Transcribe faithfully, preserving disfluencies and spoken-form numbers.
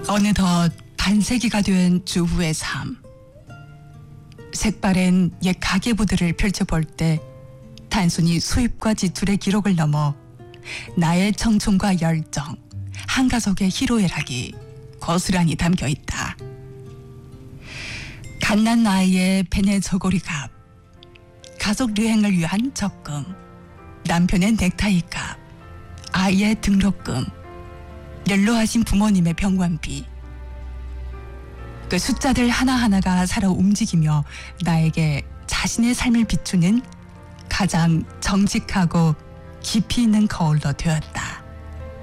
어느덧 반세기가 된 주부의 삶. 색바랜 옛 가계부들을 펼쳐볼 때 단순히 수입과 지출의 기록을 넘어 나의 청춘과 열정, 한가속의 희로애락이 고스란히 담겨있다. 갓난 나이의 펜의 저고리 값, 가족 여행을 위한 적금, 남편의 넥타이 값, 아이의 등록금, 연로하신 부모님의 병원비. 그 숫자들 하나하나가 살아 움직이며 나에게 자신의 삶을 비추는 가장 정직하고 깊이 있는 거울로 되었다.